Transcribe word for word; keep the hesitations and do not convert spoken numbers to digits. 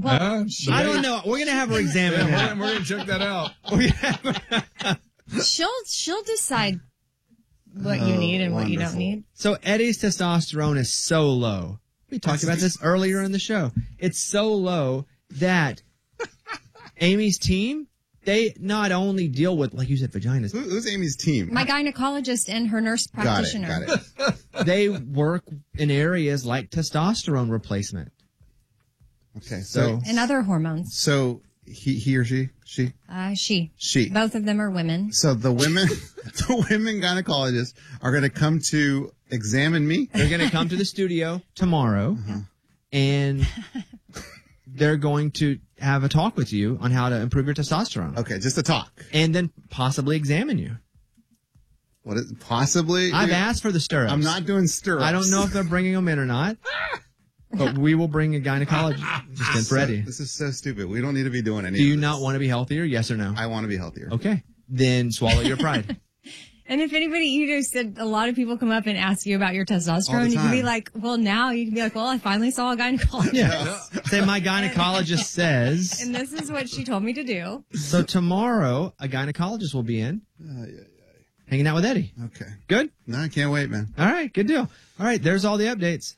Well, Uh, she, I don't know. We're going to have her examine yeah, that. we're, we're going to check that out. she'll she'll decide what you Oh, need and what you don't wonderful. need. So Eddie's testosterone is so low. We talked about this earlier in the show. It's so low that Amy's team, they not only deal with, like you said, vaginas, Who, who's Amy's team? My gynecologist and her nurse got it. practitioner. Got it. they work in areas like testosterone replacement. Okay. So, So, And other hormones. so he, he or she, she, Uh, she. she. Both of them are women. So the women, the women gynecologists are going to come to examine me. they're going to come to the studio tomorrow and they're going to have a talk with you on how to improve your testosterone Okay, just a talk. and then possibly examine you. What is possibly? I've dude, asked for the stirrups. I'm not doing stirrups. I don't know if they're bringing them in or not, but we will bring a gynecologist in for Eddie. This is so stupid. We don't need to be doing any. Do you of this. not want to be healthier? Yes or no? I want to be healthier. Okay. Then swallow your pride. And if anybody, you just said a lot of people come up and ask you about your All testosterone, the you can be time. like, well, now you can be like, well, I finally saw a gynecologist. Yeah. Say my gynecologist says. And this is what she told me to do. So tomorrow, a gynecologist will be in, Uh, yeah, hanging out with Eddie. yeah. Okay. Good? No, I can't wait, man. All right. Good deal. All right. There's all the updates.